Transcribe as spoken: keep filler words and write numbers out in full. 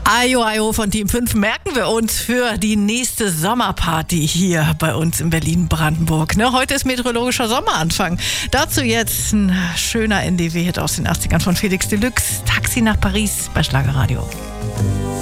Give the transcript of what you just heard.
Ajo, ajo von Team fünf merken wir uns für die nächste Sommerparty hier bei uns in Berlin-Brandenburg. Ne, heute ist meteorologischer Sommeranfang. Dazu jetzt ein schöner N D W-Hit aus den achtzigern von Felix Deluxe. Taxi nach Paris bei Schlagerradio.